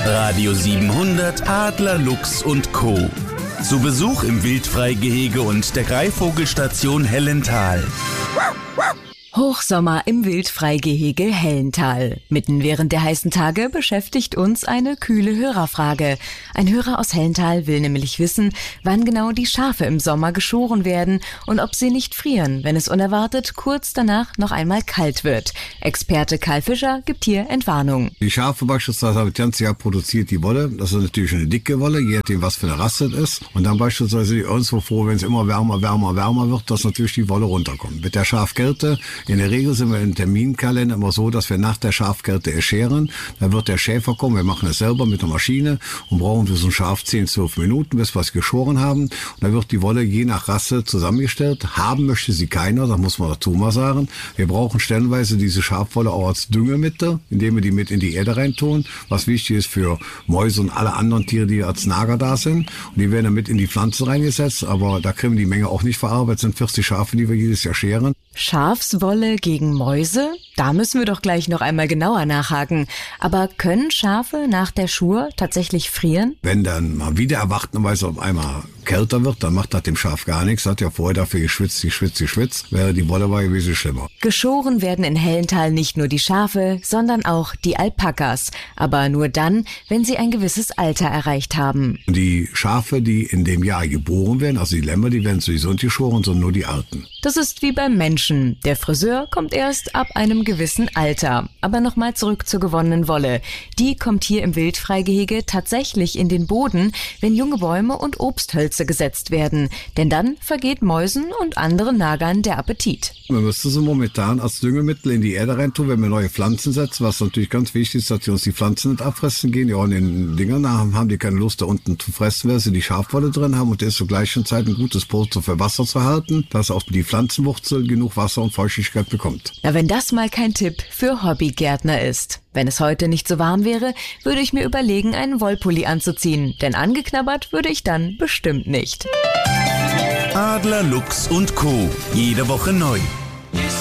Radio 700 Adler, Luchs und Co. Zu Besuch im Wildfreigehege und der Greifvogelstation Hellental. Hochsommer im Wildfreigehege Hellental. Mitten während der heißen Tage beschäftigt uns eine kühle Hörerfrage. Ein Hörer aus Hellental will nämlich wissen, wann genau die Schafe im Sommer geschoren werden und ob sie nicht frieren, wenn es unerwartet kurz danach noch einmal kalt wird. Experte Karl Fischer gibt hier Entwarnung. Die Schafe beispielsweise haben das ganze Jahr produziert die Wolle. Das ist natürlich eine dicke Wolle, je nachdem was für eine Rasse es ist. Und dann beispielsweise die uns so froh, wenn es immer wärmer wird, dass natürlich die Wolle runterkommt. Mit der Schafgirte in der Regel sind wir im Terminkalender immer so, dass wir nach der Schafgirte erscheren. Dann wird der Schäfer kommen, wir machen es selber mit der Maschine und brauchen für so ein Schaf 10-12 Minuten, bis wir es geschoren haben. Und dann wird die Wolle je nach Rasse zusammengestellt. Haben möchte sie keiner, das muss man dazu mal sagen. Wir brauchen stellenweise diese Schafwolle auch als Düngemittel, indem wir die mit in die Erde reintun, was wichtig ist für Mäuse und alle anderen Tiere, die als Nager da sind. Und die werden dann mit in die Pflanzen reingesetzt, aber da kriegen wir die Menge auch nicht verarbeitet. Es sind 40 Schafe, die wir jedes Jahr scheren. Schafswolle gegen Mäuse? Da müssen wir doch gleich noch einmal genauer nachhaken. Aber können Schafe nach der Schur tatsächlich frieren? Wenn dann mal wieder erwartenderweise auf einmal kälter wird, dann macht das dem Schaf gar nichts. Hat ja vorher dafür geschwitzt. Wäre die Wolle war gewesen schlimmer. Geschoren werden in Hellental nicht nur die Schafe, sondern auch die Alpakas. Aber nur dann, wenn sie ein gewisses Alter erreicht haben. Die Schafe, die in dem Jahr geboren werden, also die Lämmer, die werden sowieso nicht geschoren, sondern nur die Alten. Das ist wie beim Menschen. Der Friseur kommt erst ab einem gewissen Alter. Aber nochmal zurück zur gewonnenen Wolle. Die kommt hier im Wildfreigehege tatsächlich in den Boden, wenn junge Bäume und Obsthölzer gesetzt werden. Denn dann vergeht Mäusen und anderen Nagern der Appetit. Man müsste sie momentan als Düngemittel in die Erde reintun, wenn wir neue Pflanzen setzen, was natürlich ganz wichtig ist, dass die uns die Pflanzen nicht abfressen gehen. Ja, in den Dingern haben die keine Lust, da unten zu fressen, weil sie die Schafwolle drin haben und der ist zur gleichen Zeit ein gutes Polster für Wasser zu halten, dass auch die Pflanzenwurzel genug Wasser und Feuchtigkeit bekommt. Na, wenn das mal kein Tipp für Hobbygärtner ist. Wenn es heute nicht so warm wäre, würde ich mir überlegen, einen Wollpulli anzuziehen, denn angeknabbert würde ich dann bestimmt nicht. Adler, Luchs und Co. Jede Woche neu.